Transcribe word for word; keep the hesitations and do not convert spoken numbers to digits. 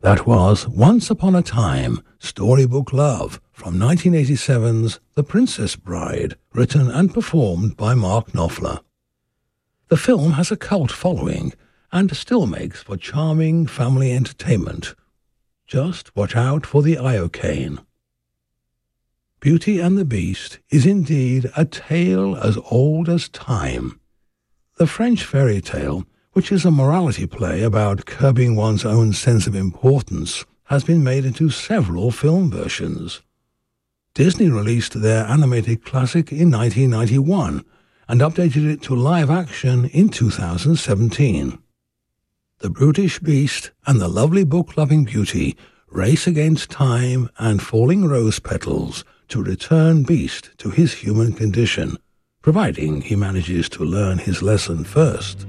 That was Once Upon a Time, Storybook Love from nineteen eighty-seven's The Princess Bride, written and performed by Mark Knopfler. The film has a cult following and still makes for charming family entertainment. Just watch out for the iocane. Beauty and the Beast is indeed a tale as old as time. The French fairy tale, which is a morality play about curbing one's own sense of importance, has been made into several film versions. Disney released their animated classic in nineteen ninety-one and updated it to live action in two thousand seventeen. The brutish Beast and the lovely book-loving Beauty race against time and falling rose petals to return Beast to his human condition, providing he manages to learn his lesson first.